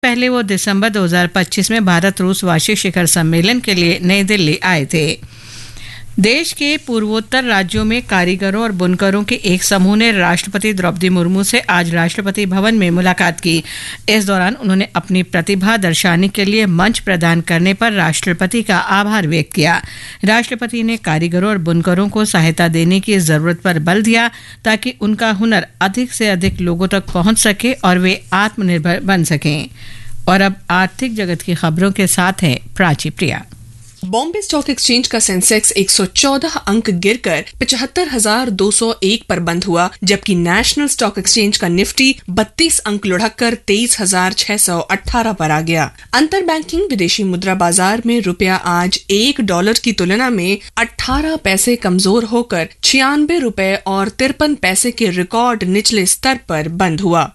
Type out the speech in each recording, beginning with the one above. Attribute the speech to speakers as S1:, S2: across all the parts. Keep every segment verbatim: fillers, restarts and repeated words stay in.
S1: पहले वो दिसंबर दो हज़ार पच्चीस में भारत रूस वार्षिक शिखर सम्मेलन के लिए नई दिल्ली आए थे। देश के पूर्वोत्तर राज्यों में कारीगरों और बुनकरों के एक समूह ने राष्ट्रपति द्रौपदी मुर्मू से आज राष्ट्रपति भवन में मुलाकात की। इस दौरान उन्होंने अपनी प्रतिभा दर्शाने के लिए मंच प्रदान करने पर राष्ट्रपति का आभार व्यक्त किया। राष्ट्रपति ने कारीगरों और बुनकरों को सहायता देने की जरूरत पर बल दिया ताकि उनका हुनर अधिक से अधिक लोगों तक पहुंच सके और वे आत्मनिर्भर बन सकें। और अब आर्थिक जगत की खबरों के साथ है प्राची प्रिया।
S2: बॉम्बे स्टॉक एक्सचेंज का सेंसेक्स एक सौ चौदह अंक गिरकर पचहत्तर हजार दो सौ एक पर बंद हुआ, जबकि नेशनल स्टॉक एक्सचेंज का निफ्टी बत्तीस अंक लुढ़ककर तेईस हजार छह सौ अठारह पर आ गया। अंतर बैंकिंग विदेशी मुद्रा बाजार में रुपया आज एक डॉलर की तुलना में अठारह पैसे कमजोर होकर छियानवे रुपए और तिरपन पैसे के रिकॉर्ड निचले स्तर पर बंद हुआ।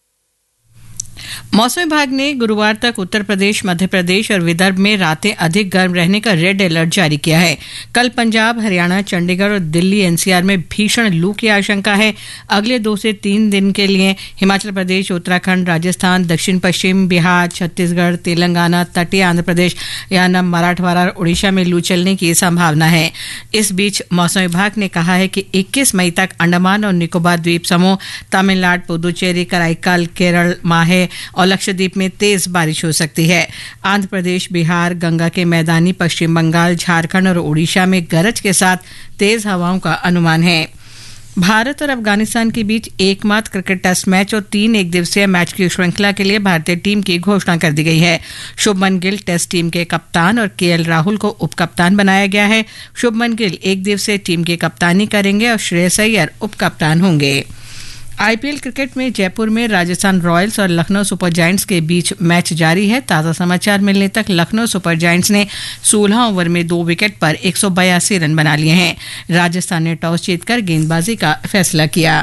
S1: मौसम विभाग ने गुरुवार तक उत्तर प्रदेश, मध्य प्रदेश और विदर्भ में रातें अधिक गर्म रहने का रेड अलर्ट जारी किया है। कल पंजाब, हरियाणा, चंडीगढ़ और दिल्ली एनसीआर में भीषण लू की आशंका है। अगले दो से तीन दिन के लिए हिमाचल प्रदेश, उत्तराखंड, राजस्थान, दक्षिण पश्चिम बिहार, छत्तीसगढ़, तेलंगाना, तटीय आंध्र प्रदेश, याना मराठवाड़ा और उड़ीसा में लू चलने की संभावना है। इस बीच मौसम विभाग ने कहा है कि इक्कीस मई तक अंडमान और निकोबार द्वीप समूह, तमिलनाडु, पुदुचेरी, कराईकल, केरल, माहे और लक्षद्वीप में तेज बारिश हो सकती है। आंध्र प्रदेश, बिहार, गंगा के मैदानी पश्चिम बंगाल, झारखंड और ओडिशा में गरज के साथ तेज हवाओं का अनुमान है। भारत और अफगानिस्तान के बीच एकमात्र क्रिकेट टेस्ट मैच और तीन एक दिवसीय मैच की श्रृंखला के लिए भारतीय टीम की घोषणा कर दी गई है। शुभमन गिल टेस्ट टीम के कप्तान और केएल राहुल को उप कप्तान बनाया गया है। शुभमन गिल एक दिवसीय टीम की कप्तानी करेंगे और श्रेयस अय्यर उप कप्तान होंगे। आईपीएल क्रिकेट में जयपुर में राजस्थान रॉयल्स और लखनऊ सुपर जायंट्स के बीच मैच जारी है। ताज़ा समाचार मिलने तक लखनऊ सुपर जायंट्स ने सोलह ओवर में दो विकेट पर एक सौ बयासी रन बना लिए हैं। राजस्थान ने टॉस जीतकर गेंदबाजी का फैसला किया।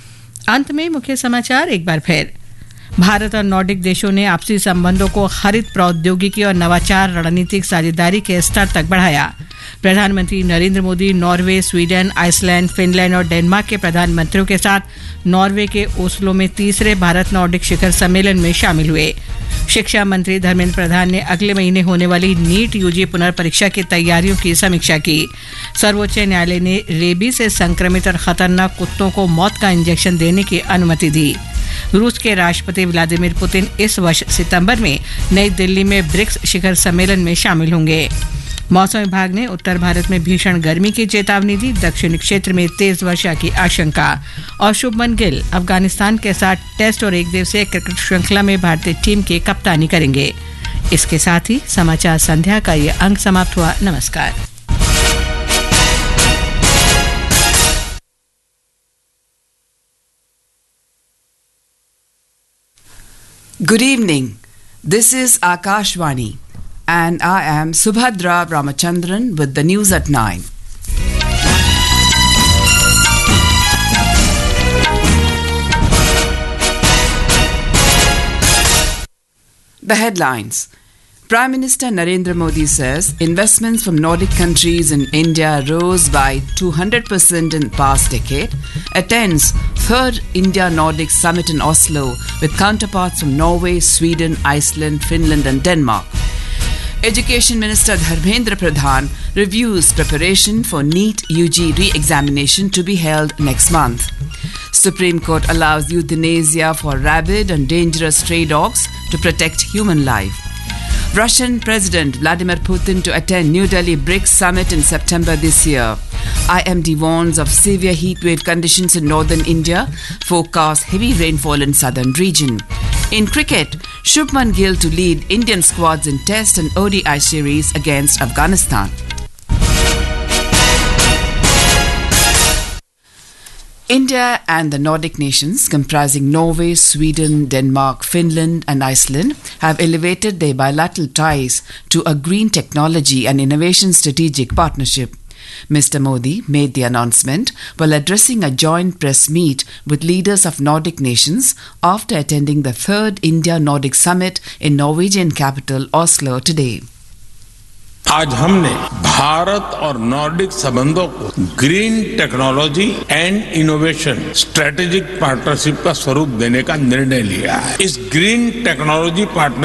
S1: अंत में मुख्य समाचार एक बार फिर। भारत और नॉर्डिक देशों ने आपसी संबंधों को हरित प्रौद्योगिकी और नवाचार रणनीतिक साझेदारी के स्तर तक बढ़ाया। प्रधानमंत्री Narendra Modi Norway, Sweden, Iceland, Finland और डेनमार्क के प्रधानमंत्रियों के साथ नॉर्वे के ओस्लो में तीसरे भारत नॉर्डिक शिखर सम्मेलन में शामिल हुए। शिक्षा मंत्री धर्मेंद्र प्रधान ने अगले महीने होने वाली नीट यूजी पुनर्परीक्षा की तैयारियों की समीक्षा की। सर्वोच्च न्यायालय ने रेबीज से संक्रमित और खतरनाक कुत्तों को मौत का इंजेक्शन देने की अनुमति दी। रूस के राष्ट्रपति व्लादिमीर पुतिन इस वर्ष सितंबर में नई दिल्ली में ब्रिक्स शिखर सम्मेलन में शामिल होंगे। मौसम विभाग ने उत्तर भारत में भीषण गर्मी की चेतावनी दी। दक्षिणी क्षेत्र में तेज वर्षा की आशंका। और शुभमन गिल अफगानिस्तान के साथ टेस्ट और एक दिवसीय क्रिकेट श्रृंखला में भारतीय टीम की कप्तानी करेंगे। इसके साथ ही समाचार संध्या का ये अंक समाप्त हुआ। नमस्कार।
S3: Good evening. This is Akashvani. And I am Subhadra Ramachandran with the news at nine. The headlines. Prime Minister Narendra Modi says investments from Nordic countries in India rose by two hundred percent in the past decade, attends third India-Nordic summit in Oslo with counterparts from Norway, Sweden, Iceland, Finland and Denmark. Education Minister Dharmendra Pradhan reviews preparation for NEET U G re-examination to be held next month. Supreme Court allows euthanasia for rabid and dangerous stray dogs to protect human life. Russian President Vladimir Putin to attend New Delhi BRICS summit in September this year. I M D warns of severe heat wave conditions in northern India, forecasts heavy rainfall in southern region. In cricket, Shubman Gill to lead Indian squads in Test and O D I series against Afghanistan. India and the Nordic nations, comprising Norway, Sweden, Denmark, Finland and Iceland, have elevated their bilateral ties to a green technology and innovation strategic partnership. Mister Modi made the announcement while addressing a joint press meet with leaders of Nordic nations after attending the third India-Nordic summit in Norwegian capital Oslo today.
S4: आज हमने भारत और Nordic संबंधों को green technology and innovation strategic partnership का स्वरूप देने का निर्णय लिया है। इस ग्रीन टेक्नोलॉजी पार्टनरशिप